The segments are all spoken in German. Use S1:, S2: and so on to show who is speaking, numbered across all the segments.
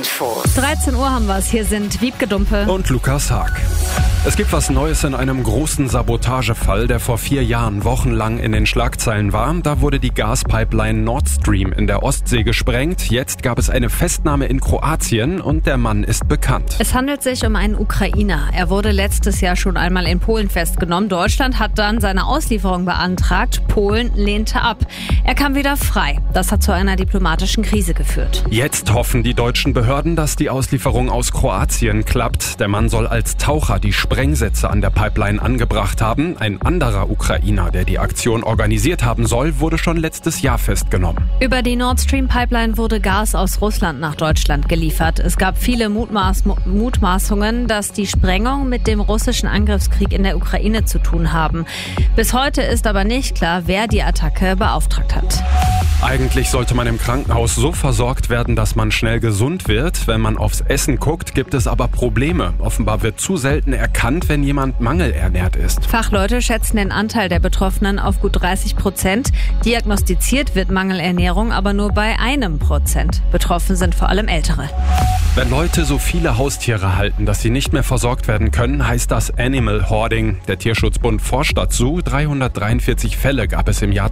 S1: Infos.
S2: 13 Uhr haben wir es. Hier sind Wiebke Dumpe
S3: und Lukas Haag. Es gibt was Neues in einem großen Sabotagefall, der vor 4 Jahren wochenlang in den Schlagzeilen war. Da wurde die Gaspipeline Nord Stream in der Ostsee gesprengt. Jetzt gab es eine Festnahme in Kroatien und der Mann ist bekannt.
S2: Es handelt sich um einen Ukrainer. Er wurde letztes Jahr schon einmal in Polen festgenommen. Deutschland hat dann seine Auslieferung beantragt. Polen lehnte ab. Er kam wieder frei. Das hat zu einer diplomatischen Krise geführt.
S3: Jetzt hoffen die deutschen Behörden, dass die Auslieferung aus Kroatien klappt. Der Mann soll als Taucher die Sprengsätze an der Pipeline angebracht haben. Ein anderer Ukrainer, der die Aktion organisiert haben soll, wurde schon letztes Jahr festgenommen.
S2: Über die Nord Stream Pipeline wurde Gas aus Russland nach Deutschland geliefert. Es gab viele Mutmaßungen, dass die Sprengung mit dem russischen Angriffskrieg in der Ukraine zu tun haben. Bis heute ist aber nicht klar, wer die Attacke beauftragt hat.
S3: Eigentlich sollte man im Krankenhaus so versorgt werden, dass man schnell gesund wird. Wenn man aufs Essen guckt, gibt es aber Probleme. Offenbar wird zu selten erkannt, wenn jemand mangelernährt ist.
S2: Fachleute schätzen den Anteil der Betroffenen auf gut 30%. Diagnostiziert wird Mangelernährung aber nur bei 1%. Betroffen sind vor allem Ältere.
S3: Wenn Leute so viele Haustiere halten, dass sie nicht mehr versorgt werden können, heißt das Animal Hoarding. Der Tierschutzbund forscht dazu. 343 Fälle gab es im Jahr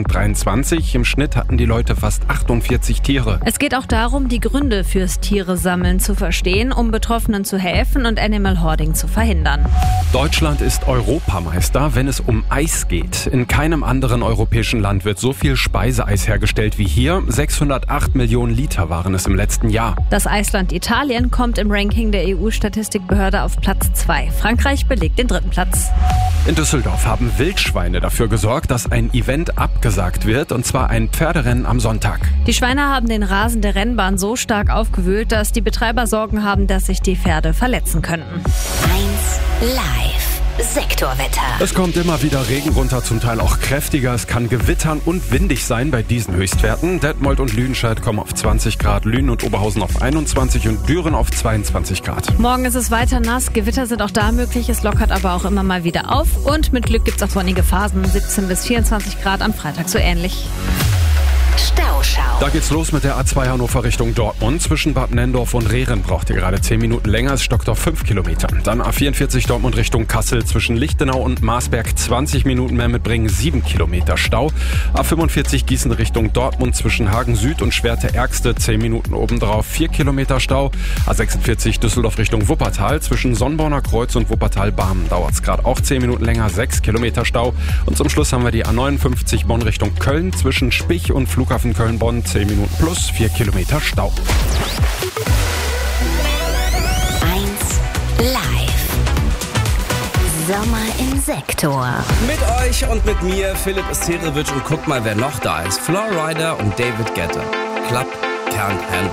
S3: 2023. Im Schnitt hatten die Leute fast 48 Tiere.
S2: Es geht auch darum, die Gründe fürs Tiere-Sammeln zu verstehen, um Betroffenen zu helfen und Animal Hoarding zu verhindern.
S3: Deutschland ist Europameister, wenn es um Eis geht. In keinem anderen europäischen Land wird so viel Speiseeis hergestellt wie hier. 608 Millionen Liter waren es im letzten Jahr.
S2: Das Eisland Italien kommt im Ranking der EU-Statistikbehörde auf Platz 2. Frankreich belegt den 3. Platz.
S3: In Düsseldorf haben Wildschweine dafür gesorgt, dass ein Event abgesagt wird, und zwar ein Pferderennen am Sonntag.
S2: Die Schweine haben den Rasen der Rennbahn so stark aufgewühlt, dass die Betreiber Sorgen haben, dass sich die Pferde verletzen könnten.
S1: 1 Live. Sektorwetter.
S3: Es kommt immer wieder Regen runter, zum Teil auch kräftiger. Es kann gewittern und windig sein bei diesen Höchstwerten. Detmold und Lüdenscheid kommen auf 20 Grad, Lünen und Oberhausen auf 21 und Düren auf 22 Grad.
S2: Morgen ist es weiter nass, Gewitter sind auch da möglich, es lockert aber auch immer mal wieder auf. Und mit Glück gibt es auch sonnige Phasen, 17 bis 24 Grad, am Freitag so ähnlich.
S1: Stauschau.
S3: Da geht's los mit der A2 Hannover Richtung Dortmund. Zwischen Bad Nenndorf und Rehren braucht ihr gerade 10 Minuten länger. Es stockt auf 5 Kilometer. Dann A44 Dortmund Richtung Kassel. Zwischen Lichtenau und Marsberg 20 Minuten mehr mitbringen, 7 Kilometer Stau. A45 Gießen Richtung Dortmund. Zwischen Hagen Süd und Schwerte-Ärgste 10 Minuten obendrauf, 4 Kilometer Stau. A46 Düsseldorf Richtung Wuppertal. Zwischen Sonnborner Kreuz und Wuppertal-Barmen dauert's gerade auch 10 Minuten länger, 6 Kilometer Stau. Und zum Schluss haben wir die A59 Bonn Richtung Köln. Zwischen Spich und Flughafen Köln-Bonn 10 Minuten plus 4 Kilometer Stau.
S1: 1 Live. Sommer im Sektor.
S4: Mit euch und mit mir, Philipp Esterevic, und guck mal, wer noch da ist. Florida und David Guetta. Club Can't Handle.